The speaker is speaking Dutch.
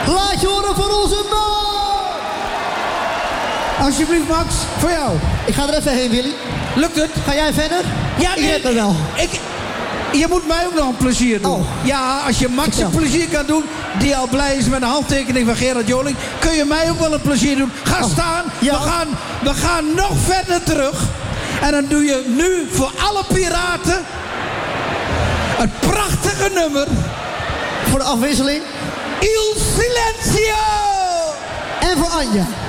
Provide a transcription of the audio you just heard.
Laat je horen voor onze man! Alsjeblieft, Max, voor jou. Ik ga er even heen, Willy. Lukt het? Ga jij verder? Ja, Ik red me wel. Je moet mij ook nog een plezier doen. Oh. Ja, als je Max een plezier kan doen, die al blij is met een handtekening van Gerard Joling, kun je mij ook wel een plezier doen. Ga staan. Ja. We gaan nog verder terug. En dan doe je nu voor alle piraten het prachtige nummer. Voor de afwisseling. Il Silenzio! En voor Anja.